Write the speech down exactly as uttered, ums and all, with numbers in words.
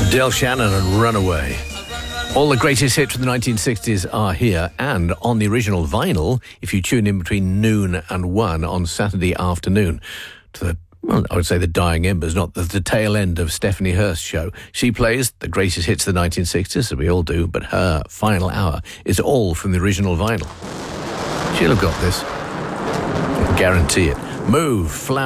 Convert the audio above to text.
Del Shannon and Runaway. All the greatest hits from the nineteen sixties are here and on the original vinyl if you tune in between noon and one on Saturday afternoon to the, well, I would say the dying embers, not the, the tail end of Stephanie Hurst's show. She plays the greatest hits of the nineteen sixties, as we all do, but her final hour is all from the original vinyl. She'll have got this. I can guarantee it. Move, Flower.